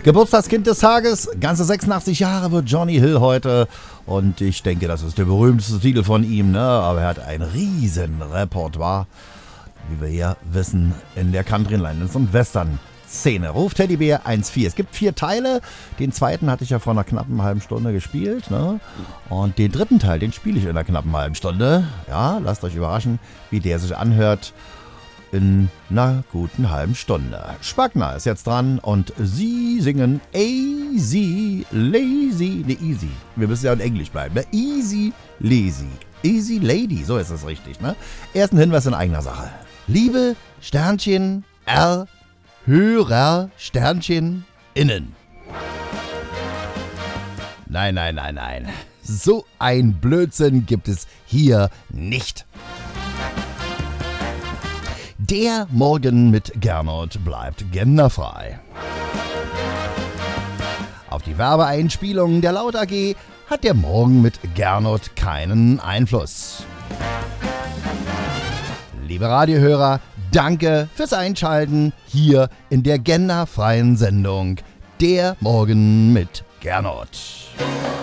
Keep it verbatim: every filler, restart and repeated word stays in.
Geburtstagskind des Tages, ganze sechsundachtzig Jahre wird Johnny Hill heute. Und ich denke, das ist der berühmteste Titel von ihm, ne? Aber er hat ein riesen Repertoire, wie wir ja wissen, in der Country, Landes- und Western-Szene. Ruf Teddybär eins vier. Es gibt vier Teile. Den zweiten hatte ich ja vor einer knappen halben Stunde gespielt, ne? Und den dritten Teil, den spiele ich in einer knappen halben Stunde. Ja, lasst euch überraschen, wie der sich anhört. In einer guten halben Stunde. Spagner ist jetzt dran und sie singen Easy Lazy. Ne, Easy. Wir müssen ja in Englisch bleiben. Ne? Easy Lazy. Easy Lady, so ist es richtig. Ne? Erst ein Hinweis in eigener Sache. Liebe Sternchen R Hörer Sternchen innen. Nein, nein, nein, nein. So ein Blödsinn gibt es hier nicht. Der Morgen mit Gernot bleibt genderfrei. Auf die Werbeeinspielung der Laut A G hat der Morgen mit Gernot keinen Einfluss. Liebe Radiohörer, danke fürs Einschalten hier in der genderfreien Sendung Der Morgen mit Gernot.